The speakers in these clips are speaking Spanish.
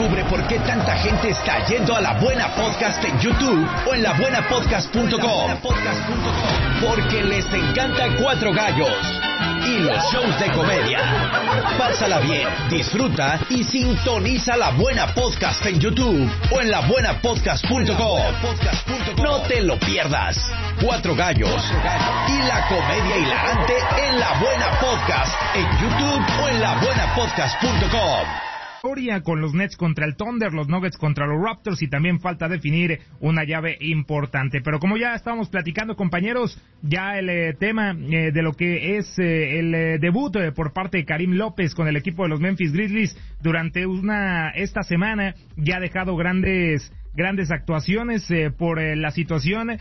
Descubre por qué tanta gente está yendo a La Buena Podcast en YouTube o en labuenapodcast.com. Porque les encanta Cuatro Gallos y los shows de comedia. Pásala bien, disfruta y sintoniza La Buena Podcast en YouTube o en labuenapodcast.com. No te lo pierdas. Cuatro Gallos y la comedia hilarante en La Buena Podcast en YouTube o en labuenapodcast.com. Con los Nets contra el Thunder, los Nuggets contra los Raptors y también falta definir una llave importante. Pero como ya estábamos platicando, compañeros, ya el tema de lo que es el debut por parte de Karim López con el equipo de los Memphis Grizzlies durante esta semana ya ha dejado grandes actuaciones por la situación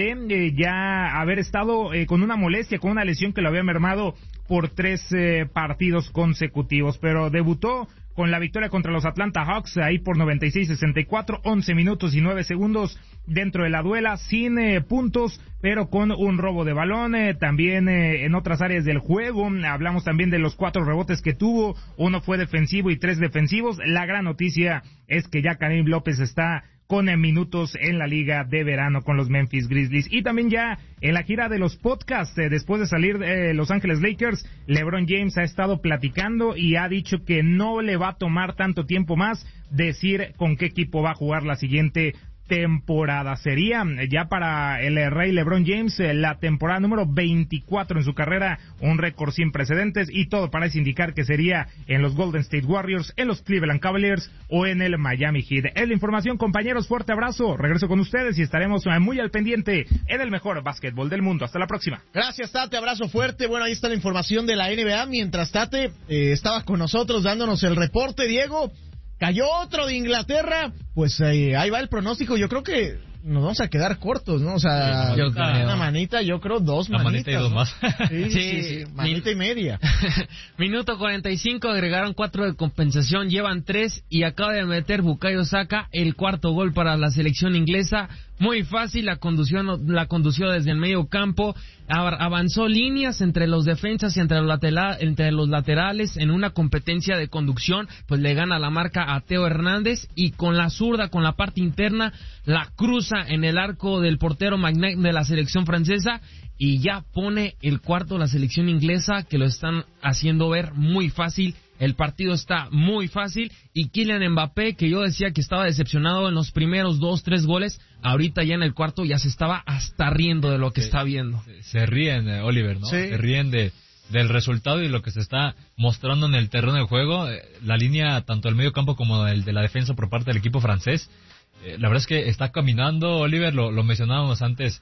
de ya haber estado con una molestia, con una lesión que lo había mermado por 3 partidos consecutivos, pero debutó con la victoria contra los Atlanta Hawks, ahí por 96-64, 11 minutos y 9 segundos dentro de la duela, sin puntos, pero con un robo de balón, también en otras áreas del juego, hablamos también de los 4 rebotes que tuvo, 1 fue defensivo y 3 defensivos. La gran noticia es que ya Karim López está con minutos en la liga de verano con los Memphis Grizzlies. Y también ya en la gira de los podcasts, después de salir de Los Ángeles Lakers, LeBron James ha estado platicando y ha dicho que no le va a tomar tanto tiempo más decir con qué equipo va a jugar la siguiente temporada. Sería ya para el rey LeBron James la temporada número 24 en su carrera, un récord sin precedentes, y todo parece indicar que sería en los Golden State Warriors, en los Cleveland Cavaliers o en el Miami Heat. Es la información, compañeros, fuerte abrazo, regreso con ustedes y estaremos muy al pendiente en el mejor básquetbol del mundo. Hasta la próxima. Gracias, Tate, abrazo fuerte. Bueno, ahí está la información de la NBA, mientras Tate estaba con nosotros dándonos el reporte. Diego, cayó otro de Inglaterra, pues ahí va el pronóstico. Yo creo que nos vamos a quedar cortos, ¿no? O sea, una manita, yo creo 2 manitas. Manita y 2 ¿no? más. Sí, manita y media. Minuto 45, agregaron 4 de compensación, llevan 3 y acaba de meter Bukayo Saka el 4º gol para la selección inglesa. Muy fácil, la condució desde el medio campo, avanzó líneas entre los defensas y entre los laterales en una competencia de conducción, pues le gana la marca a Theo Hernández y con la zurda, con la parte interna, la cruza en el arco del portero Magnet de la selección francesa y ya pone el 4º la selección inglesa, que lo están haciendo ver muy fácil. El partido está muy fácil y Kylian Mbappé, que yo decía que estaba decepcionado en los primeros 2-3 goles, ahorita ya en el 4º ya se estaba hasta riendo de lo que está viendo. Se ríen, Oliver, ¿no? Sí. Se ríen del resultado y lo que se está mostrando en el terreno de juego. La línea, tanto del medio campo como el de la defensa por parte del equipo francés, la verdad es que está caminando, Oliver, lo mencionábamos antes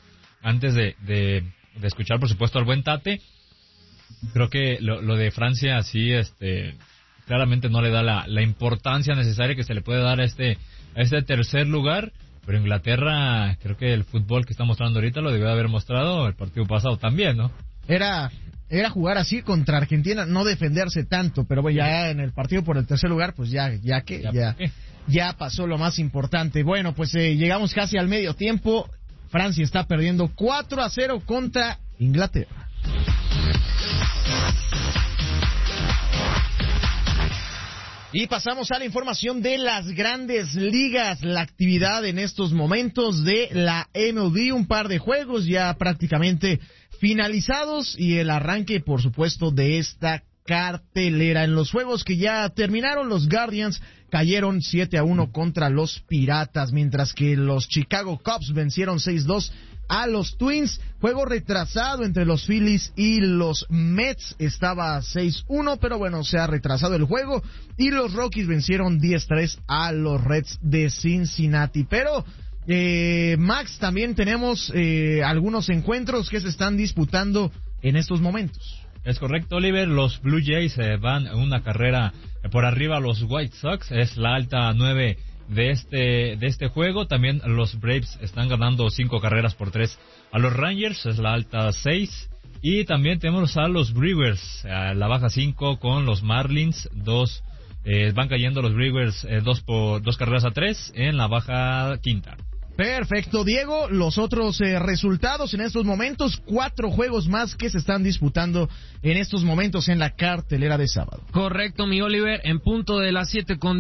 de escuchar, por supuesto, al buen Tate. Creo que lo de Francia sí, claramente no le da la importancia necesaria que se le puede dar a este tercer lugar, pero Inglaterra, creo que el fútbol que está mostrando ahorita lo debió haber mostrado el partido pasado también, ¿no? Era jugar así contra Argentina, no defenderse tanto, pero bueno, ya en el partido por el tercer lugar, pues ya pasó lo más importante. Bueno, pues llegamos casi al medio tiempo. Francia está perdiendo 4-0 contra Inglaterra. Y pasamos a la información de las grandes ligas, la actividad en estos momentos de la MLB, un par de juegos ya prácticamente finalizados y el arranque, por supuesto, de esta cartelera. En los juegos que ya terminaron, los Guardians cayeron 7-1 contra los Piratas, mientras que los Chicago Cubs vencieron 6-2 a los Twins. Juego retrasado entre los Phillies y los Mets, estaba 6-1, pero bueno, se ha retrasado el juego y los Rockies vencieron 10-3 a los Reds de Cincinnati. Pero Max, también tenemos algunos encuentros que se están disputando en estos momentos. Es correcto, Oliver. Los Blue Jays van una carrera por arriba a los White Sox. Es la alta 9 de este juego. También los Braves están ganando 5-3 a los Rangers. Es la alta 6. Y también tenemos a los Brewers, a la baja 5 con los Marlins. Van cayendo los Brewers 2-3 en la baja 5. Perfecto, Diego. Los otros resultados en estos momentos, 4 juegos más que se están disputando en estos momentos en la cartelera de sábado. Correcto, mi Oliver, en punto de las 7:10